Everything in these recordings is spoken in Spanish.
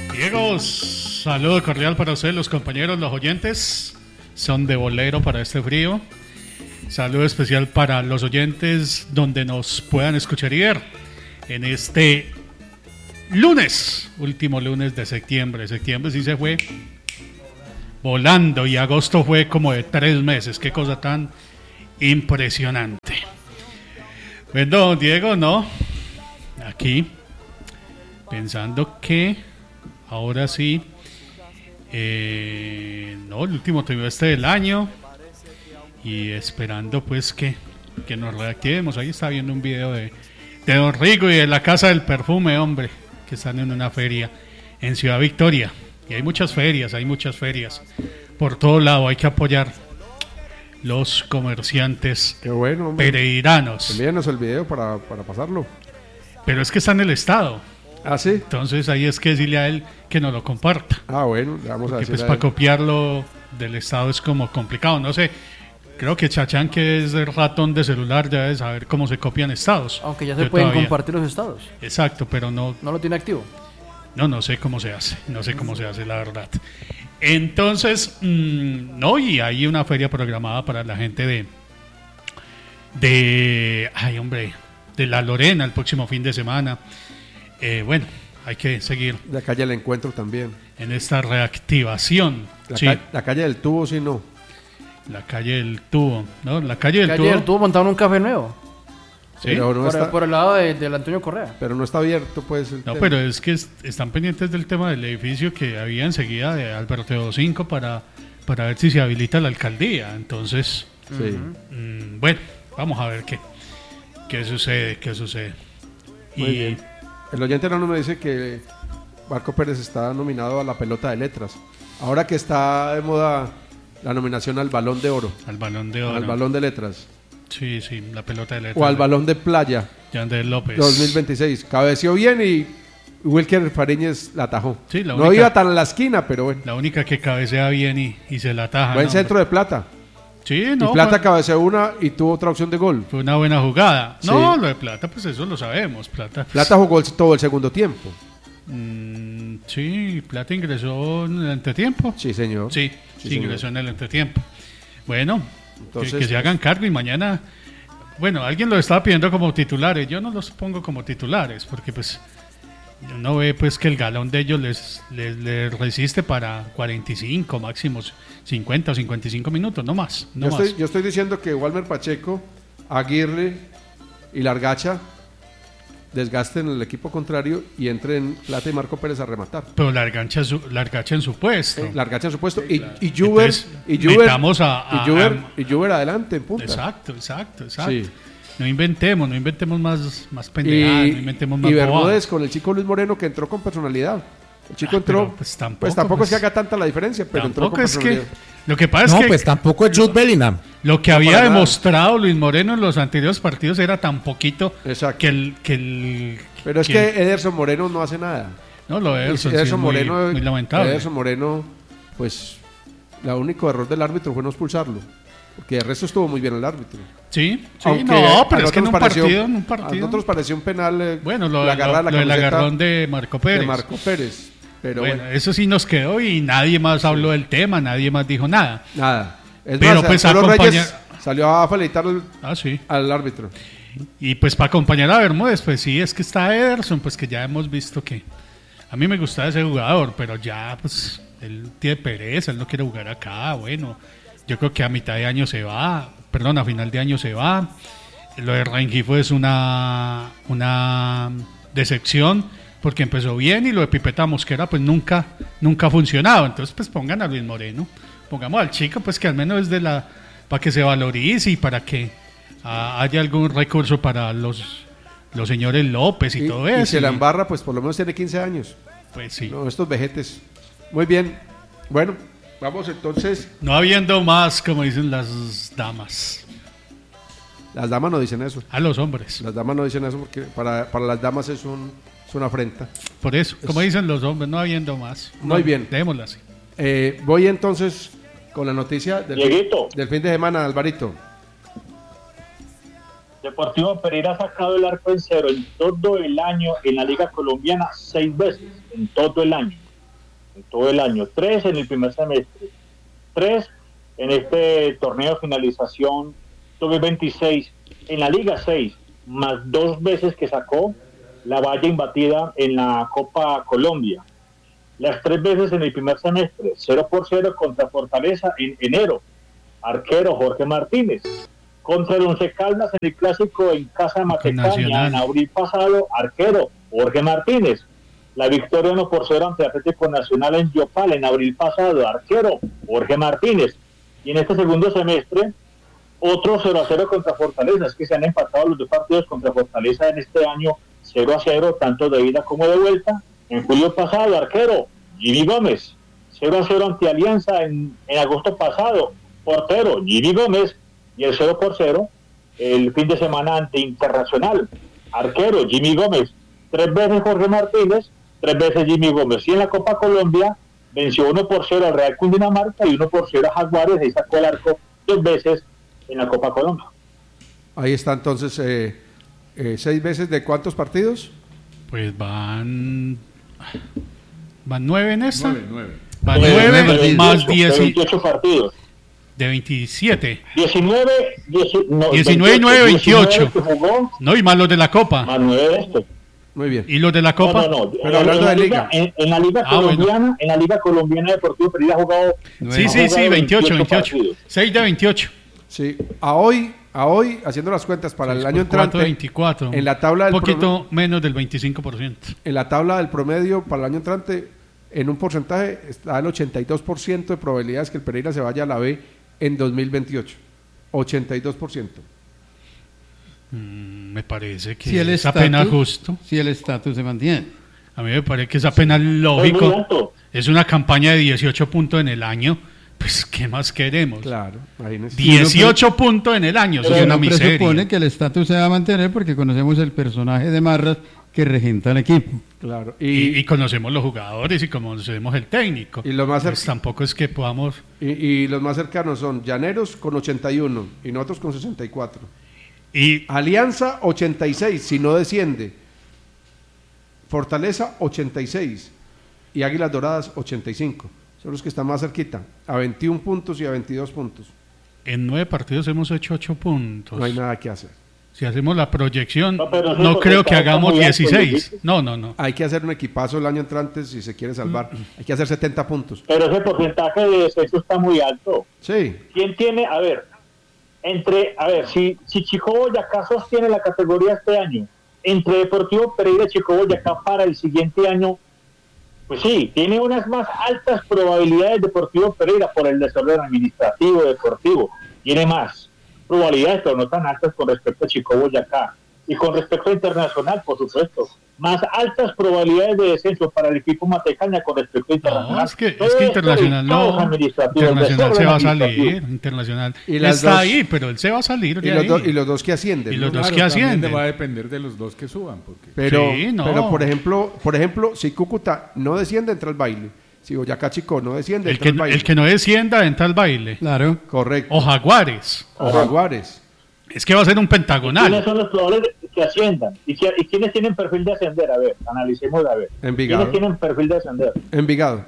Diego, saludo cordial para ustedes, los compañeros, los oyentes. Son de bolero para este frío. Saludo especial para los oyentes donde nos puedan escuchar y ver en este lunes, último lunes de septiembre. Septiembre sí se fue volando y agosto fue como de 3 meses. Qué cosa tan impresionante. Bueno, Diego, no. Aquí, pensando que ahora sí, no, el último trimestre del año y esperando pues que nos reactivemos. Ahí está viendo un video de Don Rigo y de la Casa del Perfume, hombre, que están en una feria en Ciudad Victoria. Y hay muchas ferias por todo lado. Hay que apoyar los comerciantes. Qué bueno, pereiranos. Envíanos el video para pasarlo. Pero es que está en el estado. ¿Ah, sí? Entonces ahí es que decirle a él que nos lo comparta. Ah, bueno, le vamos a decir. Pues para copiarlo del estado es como complicado. No sé, creo que Chachán, que es el ratón de celular, ya debe saber cómo se copian estados. Aunque ya se pueden compartir los estados. Exacto, pero no lo tiene activo. No sé cómo se hace. No sé cómo se hace, la verdad. Entonces, no, y hay una feria programada para la gente de La Lorena el próximo fin de semana. Bueno, hay que seguir. La calle del Encuentro también. En esta reactivación. La calle del Tubo, sí, no. La calle del Tubo, ¿no? La calle del Tubo montado en un café nuevo. Sí, pero no por el lado del Antonio Correa. Pero no está abierto, pues. No, pero es que están pendientes del tema del edificio que había enseguida de Alberto 5 para ver si se habilita la alcaldía. Entonces, sí. Bueno, vamos a ver qué sucede. Muy bien. El oyente no me dice que Marco Pérez está nominado a la pelota de letras. Ahora que está de moda la nominación al Balón de Oro. Al Balón de Oro. Al Balón de Letras. Sí, la pelota de letras. O al Balón de Playa. Yandel López. 2026. Cabeció bien y Wilker Fariñez la atajó. Sí, no iba tan a la esquina, pero bueno. La única que cabecea bien y se la ataja. Buen centro de Plata. Sí, no. Y Plata cabeceó una y tuvo otra opción de gol. Fue una buena jugada. Sí. No, lo de Plata, pues eso lo sabemos. Plata jugó todo el segundo tiempo. Sí, Plata ingresó en el entretiempo. Sí, señor. Sí, ingresó en el entretiempo. Bueno, entonces, que se hagan cargo y mañana... Bueno, alguien lo estaba pidiendo como titulares. Yo no los pongo como titulares porque pues uno ve pues que el galón de ellos les resiste para 45, máximo 50 o 55 minutos, no más. Yo estoy diciendo que Walmer Pacheco, Aguirre y Largacha desgasten el equipo contrario y entren Plata y Marco Pérez a rematar. Pero Largacha en su puesto. Largacha en su puesto y Juber adelante en punta. Exacto. Sí. No inventemos más pendejadas, no inventemos más y Bermúdez con el chico Luis Moreno que entró con personalidad. El chico entró, pues tampoco es que haga tanta la diferencia, pero entró con personalidad. Lo que pasa es que pues tampoco es Jude Bellingham. Lo que había demostrado Luis Moreno en los anteriores partidos era tan poquito. Exacto. que pero es que Ederson Moreno no hace nada. No, lo de Ederson Moreno muy lamentable. Ederson Moreno, pues, el único error del árbitro fue no expulsarlo. Porque el resto estuvo muy bien el árbitro. Sí, no, pero es que en un partido. A nosotros pareció un penal. Bueno, lo del agarrón de Marco Pérez. Pero bueno, eso sí nos quedó y nadie más habló del tema, nadie más dijo nada. Es pero más, pues Reyes salió a felicitar al árbitro. Y pues para acompañar a Bermúdez, pues sí, es que está Ederson, pues que ya hemos visto que a mí me gustaba ese jugador, pero ya pues él tiene pereza, él no quiere jugar acá, bueno, yo creo que a mitad de año se va, a final de año se va. Lo de Rengifo es una decepción porque empezó bien y lo de Pipeta Mosquera pues nunca ha funcionado. Entonces pues pongan a Luis Moreno, pongamos al chico pues que al menos es para que se valorice y para que haya algún recurso para los señores López y todo eso. Y se la embarra pues por lo menos tiene 15 años. Pues sí. No, estos vejetes. Muy bien. Bueno, vamos entonces. No habiendo más, como dicen las damas. Las damas no dicen eso. A los hombres. Las damas no dicen eso porque para las damas es una afrenta. Por eso, como dicen los hombres, no habiendo más. Muy bien. Démosla así. Voy entonces con la noticia del fin de semana, Alvarito. Deportivo Pereira ha sacado el arco en cero en todo el año en la Liga Colombiana 6 veces, en todo el año. en todo el año, 3 en el primer semestre, 3 en este torneo de finalización 2026, en la Liga 6, más 2 veces que sacó la valla imbatida en la Copa Colombia. Las 3 veces en el primer semestre, 0-0 contra Fortaleza en enero, arquero Jorge Martínez. Contra el Once Caldas en el clásico en Casa de Matecaña en abril pasado, arquero Jorge Martínez. La victoria 1-0 ante Atlético Nacional en Yopal en abril pasado, arquero Jorge Martínez. Y en este segundo semestre, otro 0-0 contra Fortaleza. Es que se han empatado los 2 partidos contra Fortaleza en este año, 0-0, tanto de ida como de vuelta. En julio pasado, arquero Jimmy Gómez. 0-0 ante Alianza en agosto pasado, portero Jimmy Gómez. Y el 0-0 el fin de semana ante Internacional, arquero Jimmy Gómez. 3 veces Jorge Martínez, 3 veces Jimmy Gómez. Y en la Copa Colombia venció 1-0 al Real Cundinamarca y 1-0 a Jaguares, y sacó el arco 2 veces en la Copa Colombia. Ahí está entonces 6 veces de ¿cuántos partidos? Pues van 9 en esta. 9. Van 9 más 10. 28 partidos. De 27. 19 y 9, 28. Jugó, no, y más los de la Copa. más 9 de estos. Muy bien. ¿Y los de la Copa? No. Pero hablando de Liga. En la Liga Colombiana, bueno. en la Liga Colombiana Deportivo Pereira ha jugado. Sí, 28. partidos. 6 de 28. Sí, a hoy, haciendo las cuentas para el año entrante, 24. en la tabla del un poquito menos del 25%. En la tabla del promedio para el año entrante, en un porcentaje, está el 82% de probabilidades que el Pereira se vaya a la B en 2028. 82%. Me parece que Si el es apenas justo. Si el estatus se mantiene. A mí me parece que es apenas Es muy lógico. alto. Es una campaña de 18 puntos en el año. Pues, ¿qué más queremos? Claro, imagínese. 18 puntos en el año. Eso es una Uno miseria. presupone que el estatus se va a mantener porque conocemos el personaje de Marras que regenta el equipo. Claro. Y conocemos los jugadores y conocemos el técnico. Y lo más Pues tampoco es que podamos... y los más cercanos son Llaneros con 81 y nosotros con 64. Y Alianza 86, si no desciende. Fortaleza 86 y Águilas Doradas 85. Son los que están más cerquita, a 21 puntos y a 22 puntos. en 9 partidos hemos hecho 8 puntos. No hay nada que hacer. Si hacemos la proyección, pero sí, no porque creo que está hagamos muy alto, 16. No. Hay que hacer un equipazo el año entrante si se quiere salvar. Hay que hacer 70 puntos. Pero ese porcentaje de descenso está muy alto. Sí. ¿Quién tiene, si Chico Boyacá sostiene la categoría este año, entre Deportivo Pereira y Chico Boyacá para el siguiente año, pues sí, tiene unas más altas probabilidades Deportivo Pereira por el desorden administrativo, deportivo, tiene más probabilidades, pero no tan altas con respecto a Chico Boyacá. Y con respecto a Internacional, por supuesto, más altas probabilidades de descenso para el equipo Matecaña con respecto a Internacional. No, es que Internacional no. Internacional se va a salir. Internacional Y las está dos- ahí, pero él se va a salir. Y de los, ahí. y los dos que ascienden. Y ¿no? los dos Claro, que también ascienden. va a depender de los dos que suban. Porque... Pero, Sí, no. pero por ejemplo, si Cúcuta no desciende, entra al baile. Si Boyacá Chico no desciende, El entra que, al baile. el que no descienda entra al baile. Claro. Correcto. O Jaguares. O Jaguares. Es que va a ser un ¿Quiénes pentagonal. son los probables que asciendan? ¿Y quiénes tienen perfil de ascender? A ver, analicemos a ver. Envigado. ¿Quiénes tienen perfil de ascender? Envigado.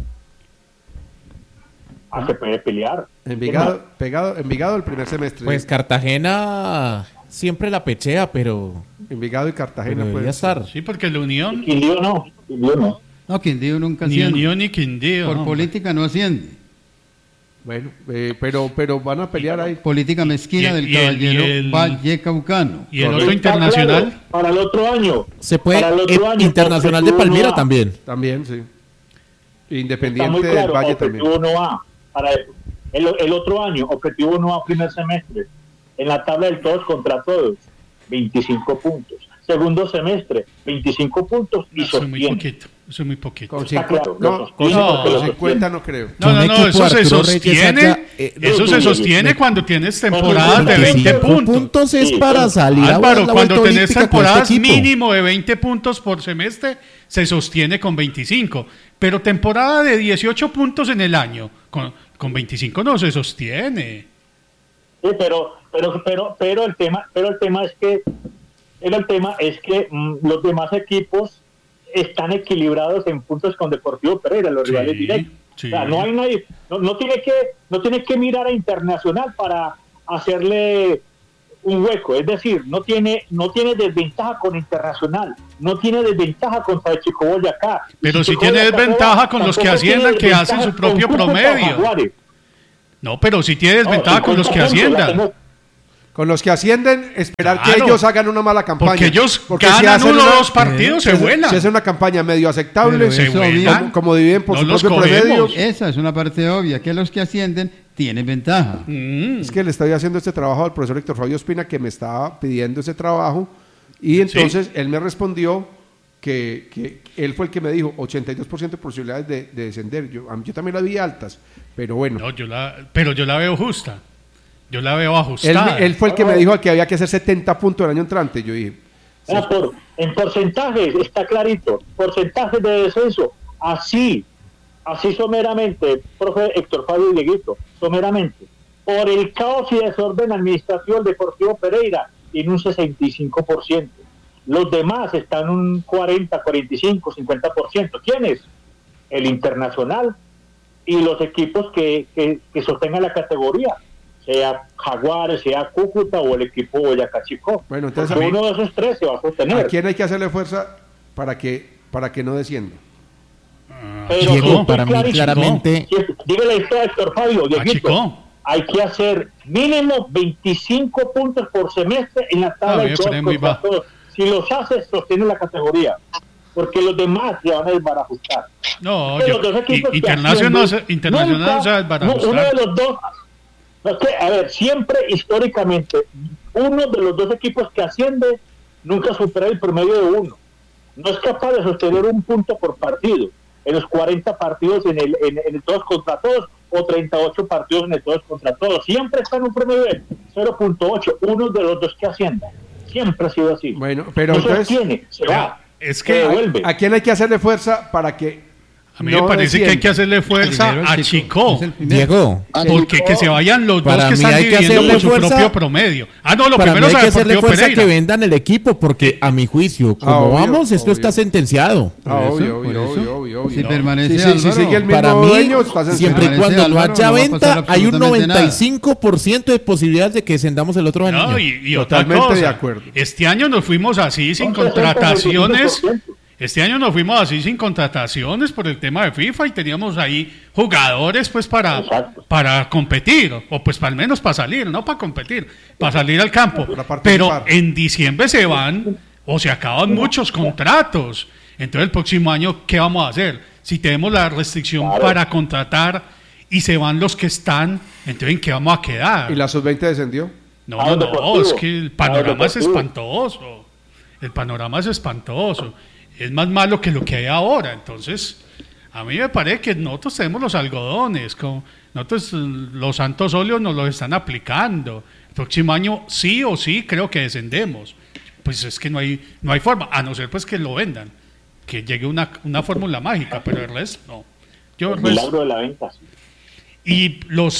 Se puede pelear. Envigado el primer semestre. Pues Cartagena siempre la pechea, pero Envigado y Cartagena debería puede estar. Sí, porque la Unión, Quindío no. No, Quindío nunca ni asciende. Unión ni Quindío. Por no. política no asciende. Bueno, pero van a pelear ahí. Política mezquina Y- del y el- caballero y el- Vallecaucano. Y el Correcto. otro internacional. Claro, para el otro año. Se puede Para el otro año, Internacional de Objetivo Palmira no va. también. También, sí. Está muy Independiente claro, del Valle Objetivo también. no va. Para el otro año, Objetivo no va primer semestre. En la tabla del todos contra todos, 25 puntos. Segundo semestre, 25 puntos y Eso es muy sostiene. poquito. Eso es muy poquito. Con Está 50, claro, no, lo sostiene no, porque lo con 50 no creo. No, Un no, equipo eso se Arturo Reyes sostiene. haya, Eso se sostiene cuando tienes temporadas de 20 puntos. es Sí, para claro. salir a Álvaro, la cuando vuelta tenés olímpica con temporadas este equipo. mínimo de 20 puntos por semestre, se sostiene con 25. Pero temporada de 18 puntos en el año, con 25 no se sostiene. Sí, pero el tema es que los demás equipos están equilibrados en puntos con Deportivo Pereira, los rivales directos. Sí. O sea, no hay nadie, no tiene que mirar a Internacional para hacerle un hueco, es decir, no tiene desventaja con Internacional, no tiene desventaja contra el Chico Boyacá. Pero si tiene desventaja con los que asciendan, que hacen su propio promedio. No, pero si tiene desventaja con los que asciendan. Con los que ascienden, esperar Claro. que ellos hagan una mala campaña. Porque ellos si ganan hacen uno o dos partidos, se vuelan. Si hacen una campaña medio aceptable, Pero Se eso vuelan. como dividen por No su los propio cogemos. promedio. Esa es una parte obvia, que los que ascienden tienen ventaja. Es que le estoy haciendo este trabajo al profesor Héctor Fabio Espina, que me estaba pidiendo ese trabajo, y entonces él me respondió que él fue el que me dijo 82% de posibilidades de descender. Yo también las vi altas, pero bueno. No, yo la veo justa. Yo la veo ajustada. Él fue el que me dijo que había que hacer 70 puntos el año entrante. Yo dije, En porcentajes, está clarito, porcentajes de descenso, así someramente, profe Héctor Fabio y Dieguito, someramente, por el caos y desorden administrativo del Deportivo Pereira, en un 65%. Los demás están en un 40, 45, 50%. ¿Quiénes? El Internacional y los equipos que sostengan la categoría, sea Jaguares, sea Cúcuta o el equipo Boyacá Chico. Bueno, entonces uno de esos tres se va a sostener. ¿a quién hay que hacerle fuerza para que no descienda? Pero Diego, sí, para mí clarísimo. claramente- Sí, dígale esto a Héctor Fabio, Dieguito. Chico. Hay que hacer mínimo 25 puntos por semestre en la tabla de bien, todos pero es muy contra bajo. todos. Si los haces, sostiene la categoría. Porque los demás se van a desbarajustar. No, De yo, los dos equipos que Internacional ascienden, no se va a desbarajustar. uno de los dos. No, es que, a ver, siempre históricamente, uno de los dos equipos que asciende nunca supera el promedio de uno. No es capaz de sostener un punto por partido en los 40 partidos en el todos contra todos o 38 partidos en el todos contra todos. Siempre está en un promedio de 0.8, uno de los dos que asciendan. Siempre ha sido así. Bueno, pero no entonces, sostiene, se va. Es se que devuelve. ¿a quién hay que hacerle fuerza para que a mí no me parece que hay que descienda? hacerle fuerza Primero a el Chico. es el primero. Diego, Porque que se vayan los Para dos que mí están hay que dividiendo hacerle por su fuerza- propio promedio. No, lo para mí primero hay es que a hacerle Deportivo fuerza Pereira. que vendan el equipo, porque a mi juicio, como obvio, vamos, esto obvio. está sentenciado. Ah, Por obvio, eso, obvio, por eso. obvio. Si No. permanece Si Álvaro, sigue el mismo Para mí, dueño, está siempre y sentenciado. cuando no Álvaro, haya no va a venta, pasar hay un absolutamente nada. 95% de posibilidades de que descendamos el otro año. No, y otra Totalmente cosa, de acuerdo. Este año nos fuimos así sin Un 60, contrataciones. 25%. Este año nos fuimos así sin contrataciones por el tema de FIFA y teníamos ahí jugadores pues Exacto. para competir, o pues al menos para salir, no para competir, para salir al campo. Para participar. Pero en diciembre se van o se acaban muchos contratos. Entonces el próximo año, ¿qué vamos a hacer? Si tenemos la restricción Claro. para contratar y se van los que están, entonces ¿en qué vamos a quedar? ¿Y la sub-20 descendió? No, Lado no, deportivo. es que el panorama es deportivo. espantoso. El panorama es espantoso. Es más malo que lo que hay ahora. Entonces, a mí me parece que nosotros tenemos los algodones. Nosotros los santos óleos nos los están aplicando. El próximo año sí o sí creo que descendemos. Pues es que no hay forma, a no ser pues que lo vendan. Que llegue una fórmula mágica, pero el resto no. Yo El el resto- milagro de la venta. Sí. y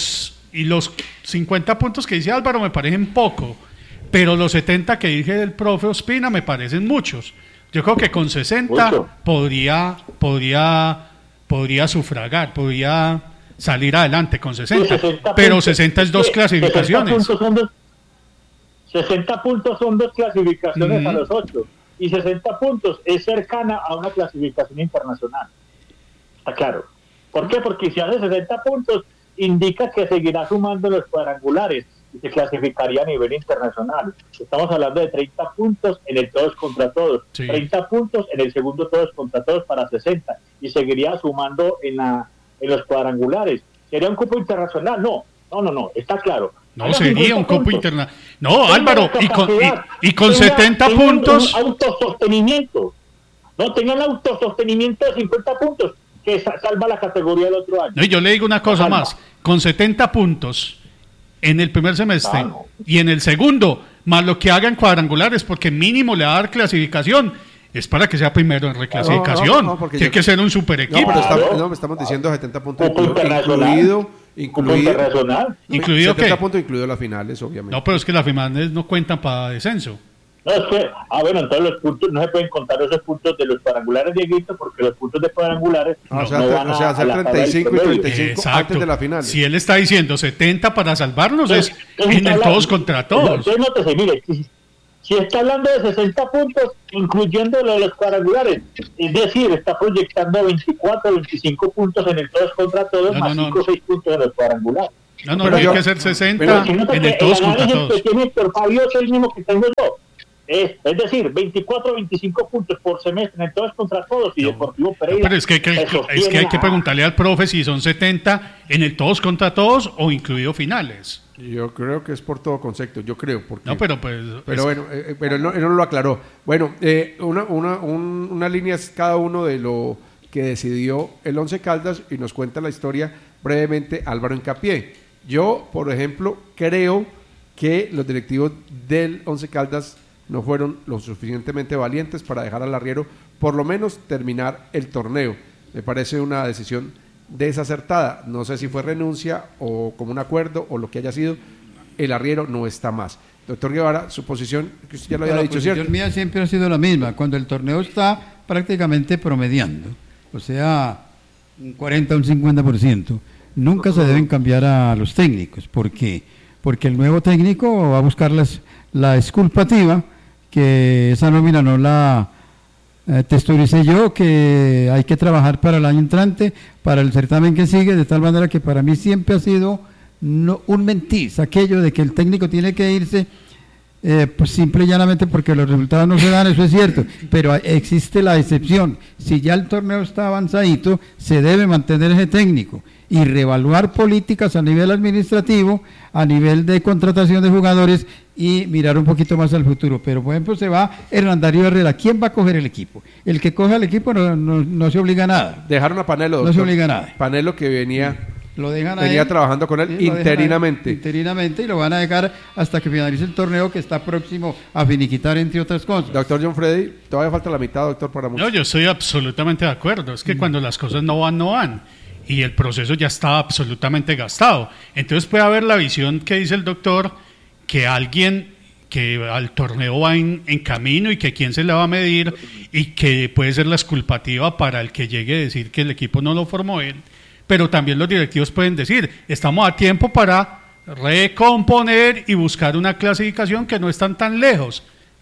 los 50 puntos que dice Álvaro me parecen poco, pero los 70 que dije del profe Ospina me parecen muchos. Yo creo que con 60 Mucho. podría sufragar, podría salir adelante con 60, pero 60 es dos clasificaciones. 60 puntos son dos clasificaciones Ujú. a los 8 y 60 puntos es cercana a una clasificación internacional. Está claro. ¿Por qué? Porque si hace 60 puntos indica que seguirá sumando los cuadrangulares y se clasificaría a nivel internacional. Estamos hablando de 30 puntos en el todos contra todos, Sí. 30 puntos en el segundo todos contra todos para 60 y seguiría sumando en los cuadrangulares. ¿Sería un cupo internacional? No, está claro. No, Haga sería 50 un cupo puntos. internacional. No, Tenga Álvaro, la y con capacidad, 70 tenga puntos. un autosostenimiento. No tengan autosostenimiento de 50 puntos que salva la categoría del otro año. No, y yo le digo una cosa Calma. más. Con 70 puntos en el primer semestre Claro. y en el segundo, más lo que hagan cuadrangulares, porque mínimo le va a dar clasificación, es para que sea primero en reclasificación. No, porque Tiene yo- que ser un super No, equipo. pero Claro. estamos diciendo 70 puntos Cupo internacional. incluido Cupo internacional. ¿Incluido 70 qué? puntos incluido las finales, obviamente. No, pero es que las finales no cuentan para descenso. No, es que, bueno, entonces los puntos, no se pueden contar esos puntos de los cuadrangulares, Dieguito, porque los puntos de cuadrangulares o sea, no van a hacer la tabla 35 y del promedio. 35 Exacto. antes de la final. Si él está diciendo 70 para salvarnos, es Entonces, en el todos contra todos. Entonces, nótese, mire, si está hablando de 60 puntos, incluyendo lo de los cuadrangulares, es decir, está proyectando 24, 25 puntos en el todos contra todos, más 5 o 6 puntos en los cuadrangulares. No, Pero hay yo- que hacer 60 Pero si nota en que el todos contra análisis todos. que tiene Héctor Fabio es el mismo que tengo yo. Es decir, 24, 25 puntos por semestre en el todos contra todos y Deportivo Pereira. Pero es que hay que preguntarle al profe si son 70 en el todos contra todos o incluido finales. Yo creo que es por todo concepto, yo creo. Porque, No, pero pues... pero bueno, pero él no lo aclaró. Bueno, una línea es cada uno de lo que decidió el Once Caldas y nos cuenta la historia brevemente Álvaro Hincapié. Yo, por ejemplo, creo que los directivos del Once Caldas no fueron lo suficientemente valientes para dejar al arriero por lo menos terminar el torneo. Me parece una decisión desacertada. No sé si fue renuncia o como un acuerdo o lo que haya sido. El arriero no está más. Doctor Guevara, su posición, que usted ya lo había dicho, ¿cierto? La posición mía siempre ha sido la misma. Cuando el torneo está prácticamente promediando, o sea, un 40 o un 50%, nunca se deben cambiar a los técnicos. ¿Por qué? Porque el nuevo técnico va a buscar la exculpativa, que esa nómina no la texturicé yo, que hay que trabajar para el año entrante, para el certamen que sigue, de tal manera que para mí siempre ha sido un mentiz aquello de que el técnico tiene que irse pues simple y llanamente porque los resultados no se dan, eso es cierto, pero existe la excepción. Si ya el torneo está avanzadito, se debe mantener ese técnico y reevaluar políticas a nivel administrativo, a nivel de contratación de jugadores y mirar un poquito más al futuro. Pero por ejemplo se va Hernán Darío Herrera. ¿Quién va a coger el equipo? El que coja el equipo no se obliga a nada. Dejaron a Panelo, doctor. No se obliga a nada. Panelo que venía Venía trabajando con él interinamente. Interinamente, y lo van a dejar hasta que finalice el torneo, que está próximo a finiquitar, entre otras cosas. Doctor John Freddy, todavía falta la mitad, doctor, para mucho. No, yo estoy absolutamente de acuerdo. Es que cuando las cosas no van, no van. Y el proceso ya está absolutamente gastado. Entonces puede haber la visión que dice el doctor, que alguien que al torneo va en camino y que quién se le va a medir y que puede ser la exculpativa para el que llegue a decir que el equipo no lo formó él. Pero también los directivos pueden decir, estamos a tiempo para recomponer y buscar una clasificación que no están tan lejos,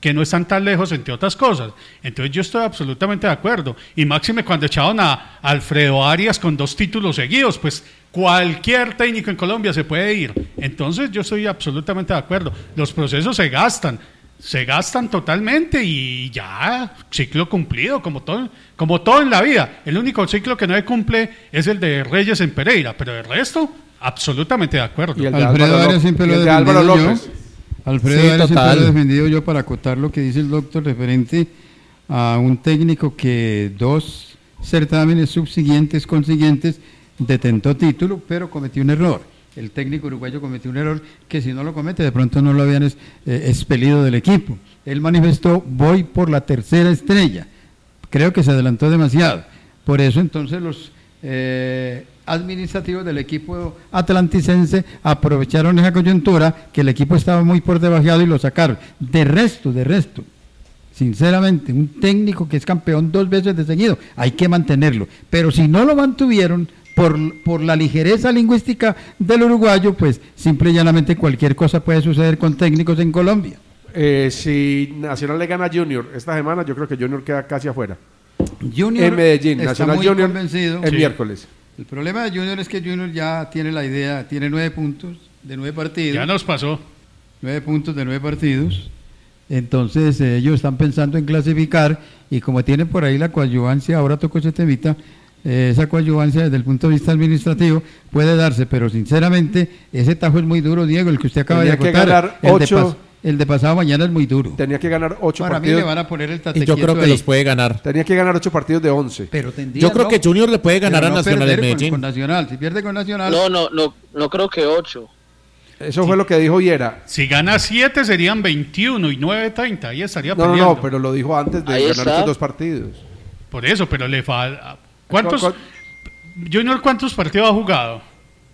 entre otras cosas. Entonces yo estoy absolutamente de acuerdo. Y máxime cuando echaron a Alfredo Arias con 2 títulos seguidos, pues cualquier técnico en Colombia se puede ir. Entonces yo estoy absolutamente de acuerdo. Los procesos se gastan totalmente y ya, ciclo cumplido, como todo en la vida. El único ciclo que no se cumple es el de Reyes en Pereira, pero el resto, absolutamente de acuerdo. Y el de Alfredo Arias siempre lo he Álvaro defendido yo. López. Alfredo Sí, Arias siempre total. lo he defendido yo, para acotar lo que dice el doctor referente a un técnico que 2 certámenes subsiguientes, consiguientes, detentó título, pero cometió un error. El técnico uruguayo cometió un error que si no lo comete, de pronto no lo habían expelido del equipo. Él manifestó, voy por la 3ª estrella. Creo que se adelantó demasiado. Por eso entonces los administrativos del equipo atlanticense aprovecharon esa coyuntura, que el equipo estaba muy por debajeado y lo sacaron. De resto, sinceramente, un técnico que es campeón 2 veces de seguido, hay que mantenerlo. Pero si no lo mantuvieron por la ligereza lingüística del uruguayo, pues simple y llanamente cualquier cosa puede suceder con técnicos en Colombia. Si Nacional le gana a Junior esta semana, yo creo que Junior queda casi afuera. Junior En Medellín, está Nacional muy Junior convencido. el Sí. miércoles. El problema de Junior es que Junior ya tiene la idea, tiene 9 puntos de 9 partidos. Ya nos pasó. 9 puntos de 9 partidos. Entonces ellos están pensando en clasificar, y como tienen por ahí la coadyuvancia, ahora tocó ese temita, esa coadyuvancia desde el punto de vista administrativo puede darse, pero sinceramente ese tajo es muy duro, Diego, el que usted acaba Tenía de que acotar. ganar El de pasado mañana es muy duro. Tenía que ganar 8 Para partidos. mí le van a poner el Y tate yo creo quieto que ahí. los puede ganar. Tenía que ganar 8 partidos de 11. Pero tendría, Yo creo ¿no? que Junior le puede ganar Pero a no Nacional perder de Medellín. con Nacional. Si pierde con Nacional, No creo que 8. Eso fue lo que dijo Viera. Si gana 7 serían 21 y 9, 30. Ahí estaría No, peleando. pero lo dijo antes de Ahí ganar está. estos 2 partidos. Por eso, pero le falta... ¿Cuántos? ¿Cuál? Junior, ¿cuántos partidos ha jugado?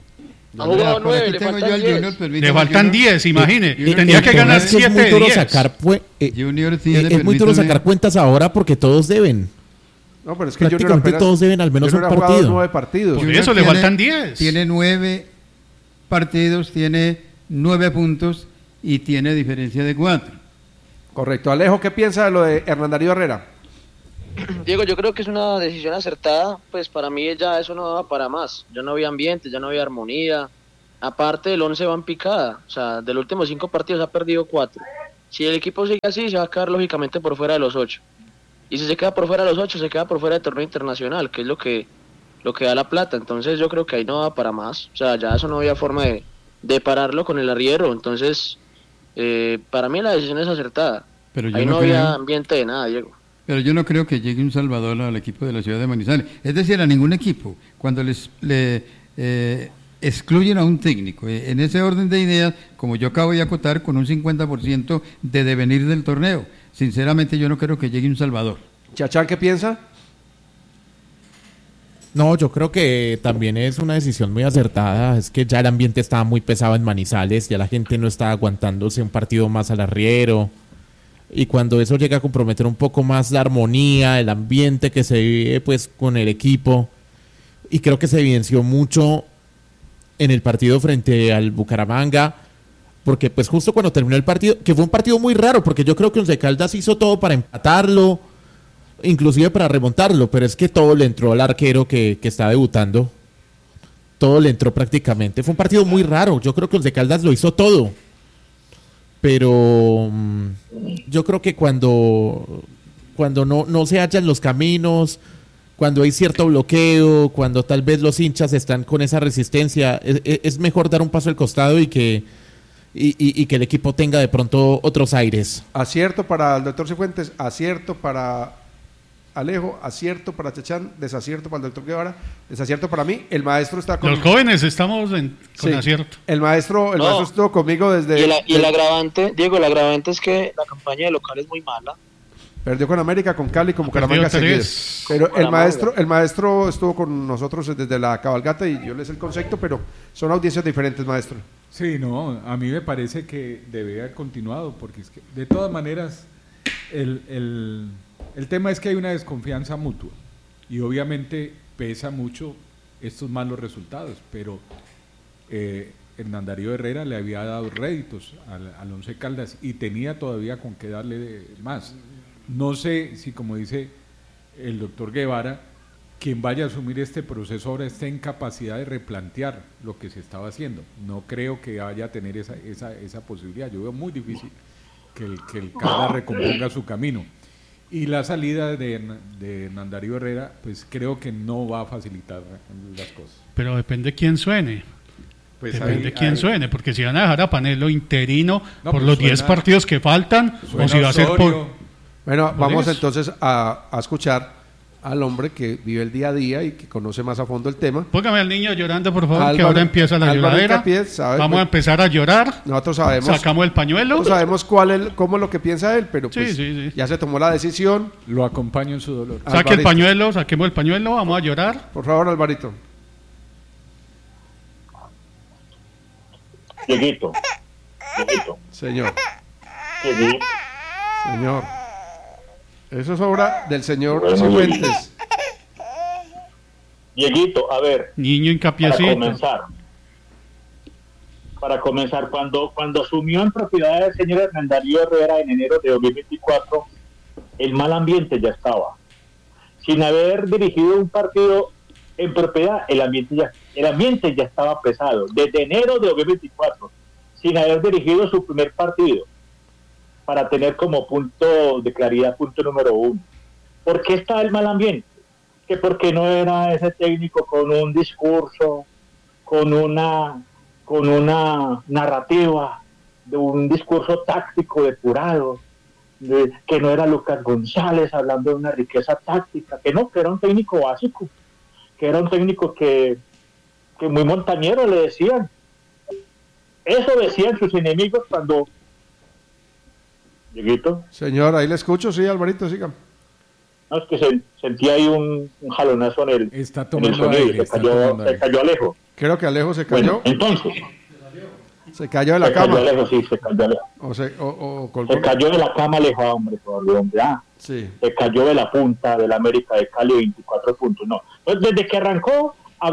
Ha jugado Por 9, aquí le tengo yo faltan al 10. Junior, permítame, Le faltan Junior. 10, imagine. Junior Tenía que tiene- ganar Es que es 7 muy de duro 10. sacar Junior tiene, es muy duro permítame. sacar cuentas ahora porque todos deben. No, pero es que Junior Prácticamente apenas, todos deben al menos Junior un ha jugado partido. 9 partidos. Por Junior eso le faltan 10. Tiene 9 partidos, tiene 9 puntos y tiene diferencia de 4. Correcto. Alejo, ¿qué piensa de lo de Hernán Darío Herrera? Diego, yo creo que es una decisión acertada, pues para mí ya eso no va para más. Ya no había ambiente, ya no había armonía. Aparte el 11 va en picada, o sea, de los últimos 5 partidos ha perdido 4. Si el equipo sigue así, se va a quedar lógicamente por fuera de los 8. Y si se queda por fuera de los 8, se queda por fuera del torneo internacional, que es lo que da la plata. Entonces yo creo que ahí no va para más. O sea, ya eso no había forma de pararlo con el arriero. Entonces, para mí la decisión es acertada. Pero yo Ahí no no había creo- ambiente de nada, Diego. Pero yo no creo que llegue un salvador al equipo de la ciudad de Manizales. Es decir, a ningún equipo. Cuando le excluyen a un técnico, en ese orden de ideas, como yo acabo de acotar, con un 50% de devenir del torneo. Sinceramente, yo no creo que llegue un salvador. Chachán, ¿qué piensa? No, yo creo que también es una decisión muy acertada. Es que ya el ambiente estaba muy pesado en Manizales, ya la gente no estaba aguantándose un partido más al arriero. Y cuando eso llega a comprometer un poco más la armonía, el ambiente que se vive pues con el equipo, y creo que se evidenció mucho en el partido frente al Bucaramanga, porque pues justo cuando terminó el partido, que fue un partido muy raro, porque yo creo que Once Caldas hizo todo para empatarlo, inclusive para remontarlo, pero es que todo le entró al arquero que está debutando. Todo le entró prácticamente. Fue un partido muy raro. Yo creo que Once Caldas lo hizo todo. Pero yo creo que cuando no se hallan los caminos, cuando hay cierto bloqueo, cuando tal vez los hinchas están con esa resistencia, es mejor dar un paso al costado y que el equipo tenga de pronto otros aires. Acierto para el doctor Cifuentes, acierto para Alejo, acierto para Chachán, desacierto para el doctor Guevara, desacierto para mí. El maestro está con... Los jóvenes estamos con Sí. acierto. El maestro No. estuvo conmigo desde... Y el agravante, Diego, el agravante es que la campaña de local es muy mala. Perdió con América, con Cali, con Perdió Bucaramanga 3. seguidas. Pero el maestro estuvo con nosotros desde la cabalgata y yo les el concepto, pero son audiencias diferentes, maestro. Sí, no, a mí me parece que debe haber continuado, porque es que de todas maneras el tema es que hay una desconfianza mutua y obviamente pesa mucho estos malos resultados, pero Hernán Darío Herrera le había dado réditos al Once Caldas y tenía todavía con qué darle más. No sé si, como dice el doctor Guevara, quien vaya a asumir este proceso ahora esté en capacidad de replantear lo que se estaba haciendo. No creo que vaya a tener esa posibilidad. Yo veo muy difícil que el Caldas recomponga su camino. Y la salida de Hernán Darío Herrera, pues creo que no va a facilitar las cosas. Pero depende quién suene. Pues Depende quién suene, porque si van a dejar a Panelo interino No, por pues los 10 suena- partidos que faltan, o si va a ser por... Osorio. Bueno, vamos eso. entonces a escuchar al hombre que vive el día a día y que conoce más a fondo el tema. Póngame al niño llorando, por favor, que Álvaro- ahora empieza la Álvaro lloradera. Incapié, sabe, Vamos a pues, empezar a llorar. Nosotros sabemos, Sacamos el pañuelo. nosotros sabemos cómo es lo que piensa él, pero Sí, pues sí. ya se tomó la decisión. Lo acompaño en su dolor. Saque el Alvarito. pañuelo, saquemos el pañuelo, vamos a llorar. Por favor, Alvarito. Dieguito. Señor, Dieguito. señor. Eso es obra del señor Bueno, Cifuentes. Dieguito, a ver, Niño para incapiecito. comenzar, cuando asumió en propiedad el señor Hernán Darío Herrera en enero de 2024, el mal ambiente ya estaba. Sin haber dirigido un partido en propiedad, el ambiente ya estaba pesado. Desde enero de 2024, sin haber dirigido su primer partido, para tener como punto de claridad, punto número 1. ¿Por qué está el mal ambiente? Que porque no era ese técnico con un discurso, con una narrativa, de un discurso táctico depurado, que no era Lucas González hablando de una riqueza táctica, que era un técnico básico, que era un técnico que muy montañero le decían. Eso decían sus enemigos cuando... Dieguito, Señor, ahí le escucho, sí, Alvarito, siga. no, es que sentí ahí un jalonazo en el Está en el tomando sonido, aire. Está tomando se aire. cayó Alejo. Creo que Alejo se Bueno, cayó. entonces, Se cayó de la se cama. cayó Alejo, sí, se cayó Alejo. O colgó. Se cayó de la cama Alejo, hombre, hombre. Sí. Se cayó de la punta del América de Cali 24 puntos. No, pues desde que arrancó